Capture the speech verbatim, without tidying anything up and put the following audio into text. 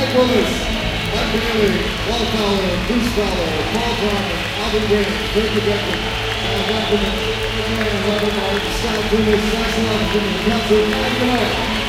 Mike Willis, Mike Bailey, Paul Fowler, Bruce Fowler, Paul Carter, Alvin Graham, Craig Beckman, Al Blackman, Robert Martin, Scott Dumas, Jackson Robinson, and Captain Mike Willis.